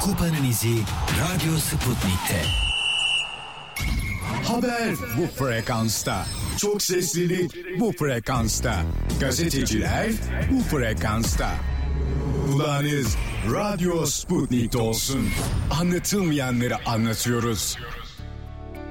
Kupa'nın izi Radyo Sputnik'te. Haber bu frekansta. Çok seslilik bu frekansta. Gazeteciler bu frekansta. Kulağınız Radyo Sputnik'te olsun. Anlatılmayanları anlatıyoruz.